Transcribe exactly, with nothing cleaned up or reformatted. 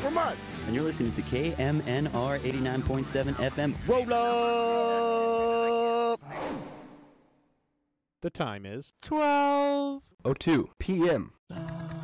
for months. And you're listening to K M N R eighty-nine point seven F M. Roll up! The time is twelve oh two p.m. Uh...